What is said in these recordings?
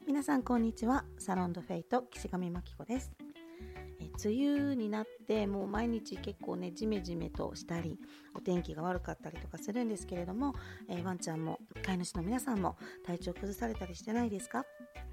皆さんこんにちは。サロンドフェイト岸上真紀子です。梅雨になってもう毎日結構ねジメジメとしたりお天気が悪かったりとかするんですけれども、ワンちゃんも飼い主の皆さんも体調崩されたりしてないですか？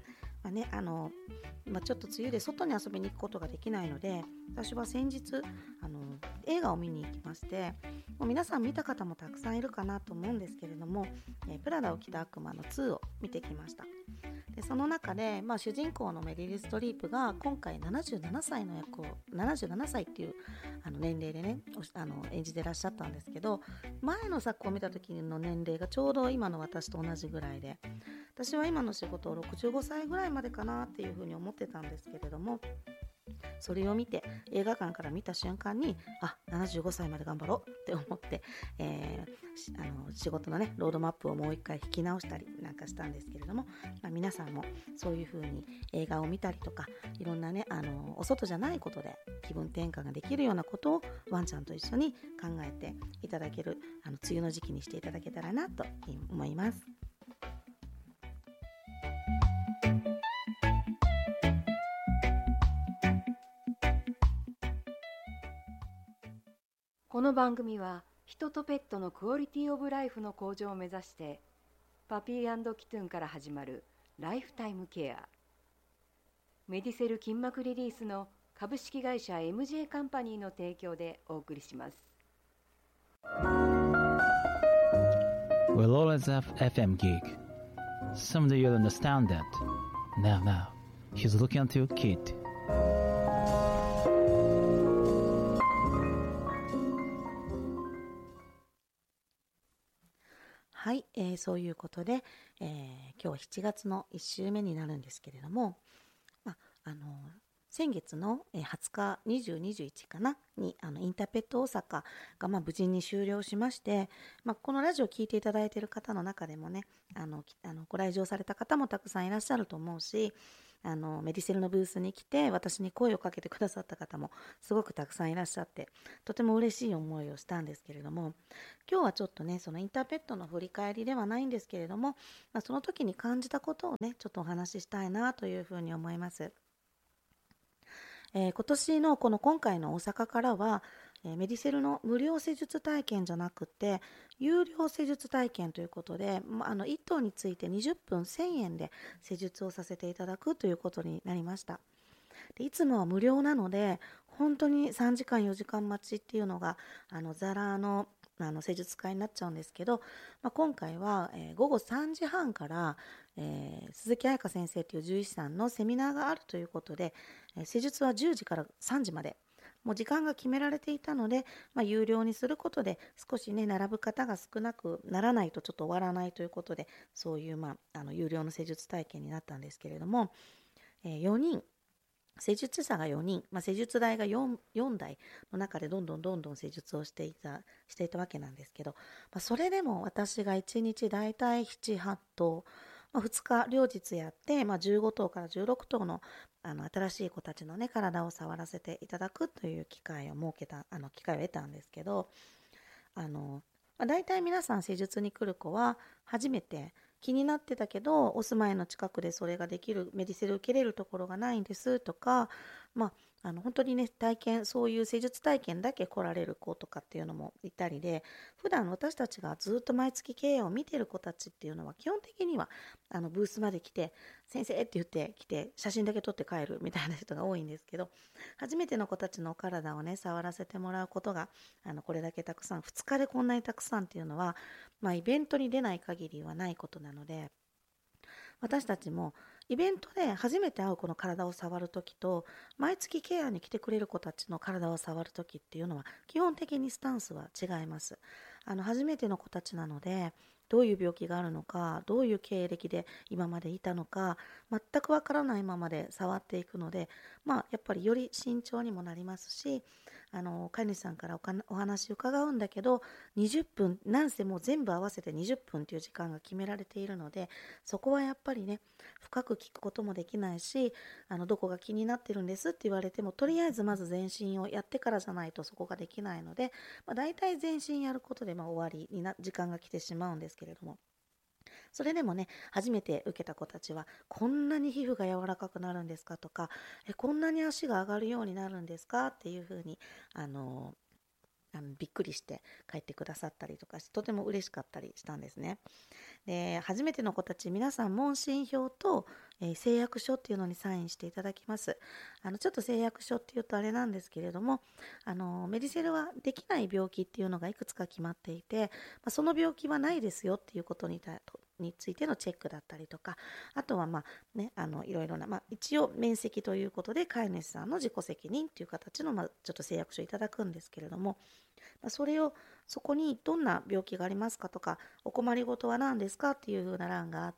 ちょっと梅雨で外に遊びに行くことができないので、私は先日映画を見に行きまして、もう皆さん見た方もたくさんいるかなと思うんですけれども、プラダを着た悪魔の2を見てきました。でその中で、主人公のメリル・ストリープが今回77歳の役を77歳っていう年齢でね演じてらっしゃったんですけど、前の作を見た時の年齢がちょうど今の私と同じぐらいで、私は今の仕事を65歳ぐらいまでかなっていうふうに思ってたんですけれども、それを見て映画館から見た瞬間に75歳まで頑張ろうって思って、仕事のねロードマップをもう一回引き直したりなんかしたんですけれども、皆さんもそういう風に映画を見たりとかいろんなねお外じゃないことで気分転換ができるようなことをワンちゃんと一緒に考えていただける梅雨の時期にしていただけたらなと思います。 この番組は人とペットのクオリティオブライフの向上を目指してパピー&キトゥンから始まるライフタイムケア、メディセル筋膜リリースの株式会社 MJ カンパニーの提供でお送りします。 We'll always have FM gig. Someday you'll understand that. Now, he's looking at your kid. はい、そういうことで、今日は7月の1週目になるんですけれども、先月の20日、20、21かなにインターペット大阪が無事に終了しまして、このラジオを聞いていただいている方の中でもねご来場された方もたくさんいらっしゃると思うし、メディセルのブースに来て私に声をかけてくださった方もすごくたくさんいらっしゃって、とても嬉しい思いをしたんですけれども、今日はちょっとねそのインターペットの振り返りではないんですけれども、その時に感じたことをねちょっとお話ししたいなというふうに思います。今年の今回の大阪からは、メディセルの無料施術体験じゃなくて有料施術体験ということで、1頭について20分1000円で施術をさせていただくということになりました。でいつもは無料なので本当に3時間4時間待ちっていうのがザラの施術会になっちゃうんですけど、今回は、午後3時半から、鈴木彩香先生という獣医師さんのセミナーがあるということで、施術は10時から3時までもう時間が決められていたので、有料にすることで少しね並ぶ方が少なくならないとちょっと終わらないということで、そういう、有料の施術体験になったんですけれども、4人施術者が4人、施術台が 4台の中でどんどん施術をしていたわけなんですけど、それでも私が1日だいたい7、8頭、2日両日やって、15頭から16頭の新しい子たちのね体を触らせていただくという機会を得たんですけど、だいたい皆さん施術に来る子は初めて気になってたけどお住まいの近くでそれができるメディセル受けれるところがないんですとか、本当にねそういう施術体験だけ来られる子とかっていうのもいたりで、普段私たちがずっと毎月経営を見てる子たちっていうのは基本的にはブースまで来て先生って言って来て写真だけ撮って帰るみたいな人が多いんですけど、初めての子たちのお体をね触らせてもらうことがこれだけたくさん2日でこんなにたくさんっていうのは、イベントに出ない限りはないことなので、私たちもイベントで初めて会う子の体を触るときと毎月ケアに来てくれる子たちの体を触るときっていうのは基本的にスタンスは違います。初めての子たちなのでどういう病気があるのか、どういう経歴で今までいたのか全くわからないままで触っていくので、やっぱりより慎重にもなりますし、飼い主さんからお話伺うんだけど20分なんせもう全部合わせて20分という時間が決められているので、そこはやっぱりね深く聞くこともできないし、どこが気になってるんですって言われてもとりあえずまず全身をやってからじゃないとそこができないので、だいたい全身やることで終わりに時間が来てしまうんですけれども、 それでもね、初めて受けた子たちは、こんなに皮膚が柔らかくなるんですかとか、こんなに足が上がるようになるんですかっていうふうに、びっくりして帰ってくださったりとかして、とても嬉しかったりしたんですね。で、初めての子たち、皆さん問診票と、誓約書っていうのにサインしていただきます。ちょっと誓約書っていうとあれなんですけれども、メディセルはできない病気っていうのがいくつか決まっていて、その病気はないですよっていうことについてのチェックだったりとか、あとはいろいろな、一応面積ということで飼い主さんの自己責任っていう形の、ちょっと誓約書いただくんですけれども、そこにどんな病気がありますかとか、お困りごとは何ですかっていう風な欄があって、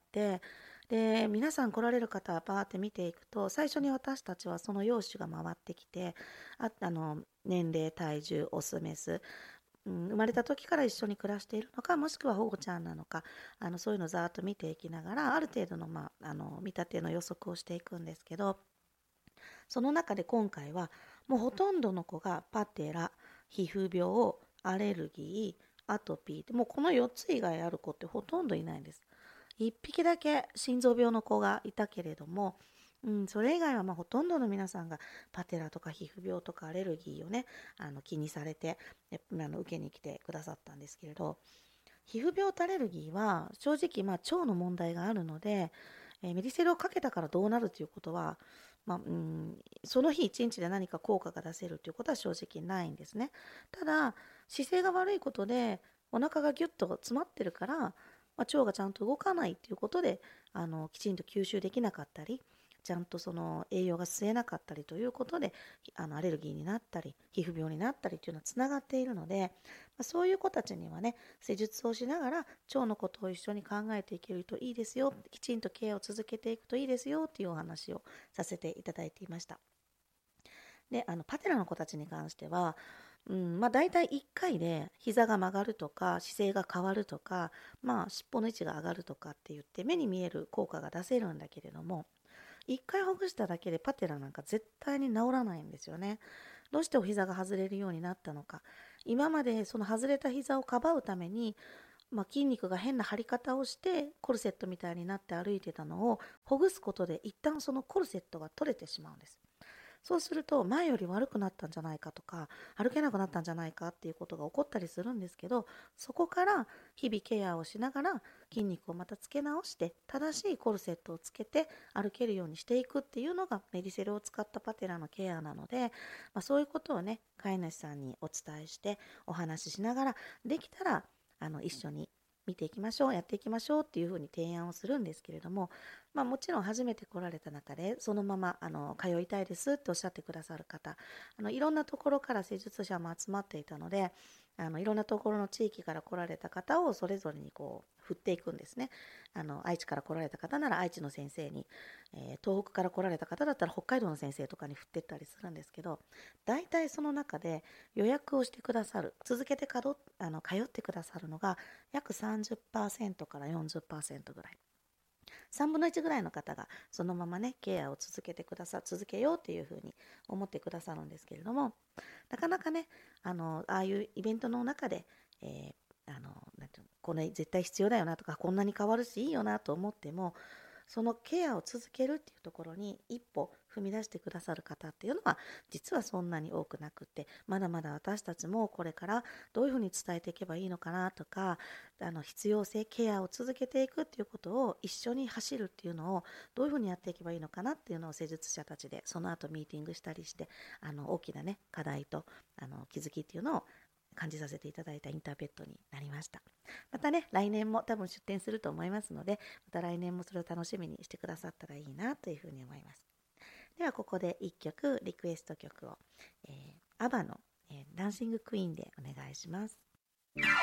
で、皆さん来られる方はバーって見ていくと、最初に私たちはその用紙が回ってきて、年齢、体重、オス、メス、生まれた時から一緒に暮らしているのか、もしくは保護ちゃんなのか、そういうのをざーっと見ていきながら、ある程度の、見立ての予測をしていくんですけど、その中で今回は、もうほとんどの子がパテラ、皮膚病、アレルギー、アトピーで、もうこの4つ以外ある子ってほとんどいないんです。1匹だけ心臓病の子がいたけれども、それ以外はほとんどの皆さんがパテラとか皮膚病とかアレルギーをね、気にされて受けに来てくださったんですけれど、皮膚病とアレルギーは正直腸の問題があるので、メディセルをかけたからどうなるということは、その日一日で何か効果が出せるということは正直ないんですね。ただ、姿勢が悪いことでお腹がギュッと詰まってるから、腸がちゃんと動かないということできちんと吸収できなかったり、ちゃんとその栄養が吸えなかったりということでアレルギーになったり皮膚病になったりというのはつながっているので、そういう子たちにはね、施術をしながら腸のことを一緒に考えていけるといいですよ、きちんとケアを続けていくといいですよっていうお話をさせていただいていました。で、パテラの子たちに関しては、大体1回で膝が曲がるとか姿勢が変わるとか、尻尾の位置が上がるとかって言って目に見える効果が出せるんだけれども、1回ほぐしただけでパテラなんか絶対に治らないんですよね。どうしてお膝が外れるようになったのか。今までその外れた膝をかばうために、筋肉が変な張り方をしてコルセットみたいになって歩いてたのをほぐすことで一旦そのコルセットが取れてしまうんです。そうすると前より悪くなったんじゃないかとか歩けなくなったんじゃないかっていうことが起こったりするんですけど、そこから日々ケアをしながら筋肉をまたつけ直して正しいコルセットをつけて歩けるようにしていくっていうのがメディセルを使ったパテラのケアなので、そういうことをね、飼い主さんにお伝えしてお話ししながら、できたら一緒に見ていきましょう、やっていきましょうっていうふうに提案をするんですけれども、もちろん初めて来られた中でそのまま通いたいですっておっしゃってくださる方、いろんなところから施術者も集まっていたので、いろんなところの地域から来られた方をそれぞれにこう振っていくんですね。愛知から来られた方なら愛知の先生に、東北から来られた方だったら北海道の先生とかに振っていったりするんですけど、大体その中で予約をしてくださる、続けて通ってくださるのが約 30% から 40% ぐらい。3分の1ぐらいの方がそのままね、ケアを続けようっていうふうに思ってくださるんですけれども、なかなかね、ああいうイベントの中で、なんていうの、これ絶対必要だよなとか、こんなに変わるしいいよなと思っても、そのケアを続けるっていうところに一歩踏み出してくださる方っていうのは実はそんなに多くなくって、まだまだ私たちもこれからどういうふうに伝えていけばいいのかなとか、必要性、ケアを続けていくっていうことを一緒に走るっていうのをどういうふうにやっていけばいいのかなっていうのを施術者たちでその後ミーティングしたりして、大きなね課題と気づきっていうのを感じさせていただいたインターペットになりました。またね、来年も多分出展すると思いますので、また来年もそれを楽しみにしてくださったらいいなというふうに思います。ではここで1曲リクエスト曲を、アバの、ダンシングクイーンでお願いします。